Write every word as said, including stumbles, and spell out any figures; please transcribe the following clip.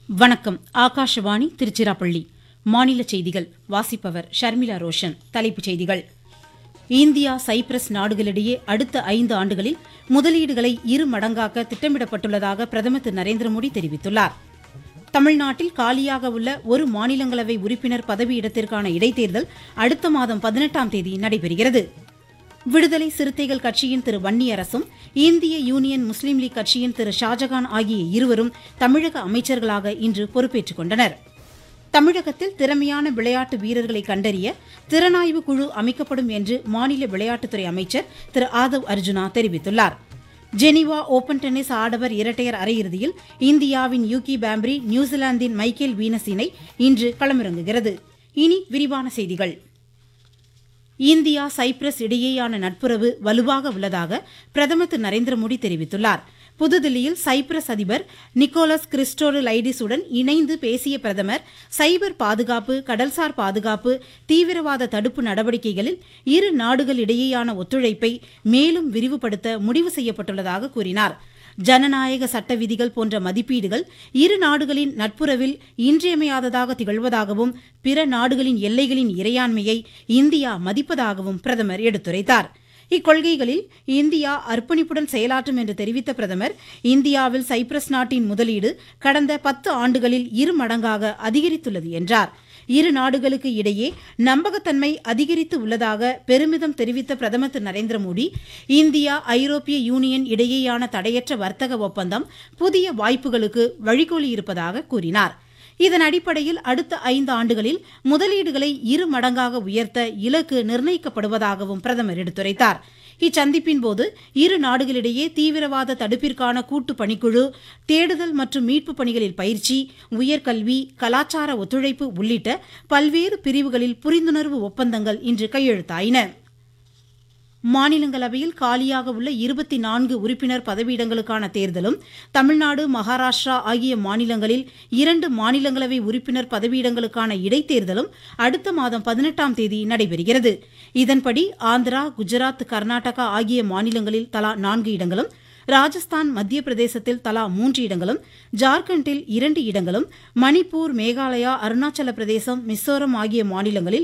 வணக்கம். ஆகாஷவாணி திருச்சிராப்பள்ளி. மாநில செய்திகள் வாசிப்பவர் ஷர்மிளா ரோஷன். தலைப்புச் செய்திகள். இந்தியா சைப்ரஸ் நாடுகளிடையே அடுத்த ஐந்து ஆண்டுகளில் முதலீடுகளை இரு மடங்காக்க திட்டமிடப்பட்டுள்ளதாக பிரதமர் திரு நரேந்திர மோடி தெரிவித்துள்ளார். தமிழ்நாட்டில் காலியாக உள்ள ஒரு மாநிலங்களவை உறுப்பினர் பதவியிடத்திற்கான இடைத்தேர்தல் அடுத்த மாதம் பதினெட்டாம் தேதி நடைபெறுகிறது. விடுதலை சிறுத்தைகள் கட்சியின் திரு வன்னியரசும் இந்திய யூனியன் முஸ்லீம் லீக் கட்சியின் திரு ஷாஜகான் ஆகிய இருவரும் தமிழக அமைச்சர்களாக இன்று பொறுப்பேற்றுக் கொண்டனர். தமிழகத்தில் திறமையான விளையாட்டு வீரர்களை கண்டறிய திறனாய்வு குழு அமைக்கப்படும் என்று மாநில விளையாட்டுத்துறை அமைச்சர் திரு ஆதவ் அர்ஜுனா தெரிவித்துள்ளார். ஜெனீவா ஓபன் டென்னிஸ் ஆடவர் இரட்டையர் அரையிறுதியில் இந்தியாவின் யூகி பாம்ப்ரி நியூசிலாந்தின் மைக்கேல் வீனஸ் இணை இன்று களமிறங்குகிறது. இனி விரிவான செய்திகள். இந்தியா சைப்ரஸ் இடையேயான நட்புறவு வலுவாக உள்ளதாக பிரதமர் திரு நரேந்திர மோடி தெரிவித்துள்ளார். புதுதில்லியில் சைப்ரஸ் அதிபர் நிக்கோலஸ் கிறிஸ்டோடலைடிஸுடன் இணைந்து பேசிய பிரதமர் சைபர் பாதுகாப்பு, கடல்சார் பாதுகாப்பு, தீவிரவாத தடுப்பு நடவடிக்கைகளில் இரு நாடுகளிடையேயான ஒத்துழைப்பை மேலும் விரிவுபடுத்த முடிவு செய்யப்பட்டுள்ளதாக கூறினார். ஜனநாயக சட்ட விதிகள் போன்ற மதிப்பீடுகள் இரு நாடுகளின் நட்புறவில் இன்றியமையாததாக திகழ்வதாகவும் பிற நாடுகளின் எல்லைகளின் இறையாண்மையை இந்தியா மதிப்பதாகவும் பிரதமர் எடுத்துரைத்தார். இக்கொள்கைகளில் இந்தியா அர்ப்பணிப்புடன் செயலாற்றும் என்று தெரிவித்த பிரதமர் இந்தியாவில் சைப்ரஸ் நாட்டின் முதலீடு கடந்த பத்து ஆண்டுகளில் இரு மடங்காக அதிகரித்துள்ளது என்றார். இரு நாடுகளுக்கு இடையே நம்பகத்தன்மை அதிகரித்து உள்ளதாக பெருமிதம் தெரிவித்த பிரதமர் திரு நரேந்திர மோடி இந்தியா ஐரோப்பிய யூனியன் இடையேயான தடையற்ற வர்த்தக ஒப்பந்தம் புதிய வாய்ப்புகளுக்கு வழிகோலியிருப்பதாக கூறினார். இதன் அடிப்படையில் அடுத்த ஐந்து ஆண்டுகளில் முதலீடுகளை இரு மடங்காக உயர்த்த இலக்கு நிர்ணயிக்கப்படுவதாகவும் பிரதமர் எடுத்துரைத்தார். இச்சந்திப்பின் போது இரு நாடுகளிடையே தீவிரவாத தடுப்பிற்கான கூட்டு பணிக்குழு, தேடுதல் மற்றும் மீட்பு பணிகளில் பயிற்சி, உயர்கல்வி, கலாச்சார ஒத்துழைப்பு உள்ளிட்ட பல்வேறு பிரிவுகளில் புரிந்துணர்வு ஒப்பந்தங்கள் இன்று கையெழுத்தாயின. மாநிலங்களவையில் காலியாக உள்ள இருபத்தி நான்கு உறுப்பினர் பதவியிடங்களுக்கான தேர்தலும், தமிழ்நாடு, மகாராஷ்டிரா ஆகிய மாநிலங்களில் இரண்டு மாநிலங்களவை உறுப்பினர் பதவியிடங்களுக்கான இடைத்தேர்தலும் அடுத்த மாதம் பதினெட்டாம் தேதி நடைபெறுகிறது. இதன்படி ஆந்திரா, குஜராத், கர்நாடகா ஆகிய மாநிலங்களில் தலா நான்கு இடங்களும், ராஜஸ்தான், மத்திய பிரதேசத்தில் தலா மூன்று இடங்களும், ஜார்க்கண்டில் இரண்டு இடங்களும், மணிப்பூர், மேகாலயா, அருணாச்சல பிரதேசம், மிசோரம் ஆகிய மாநிலங்களில்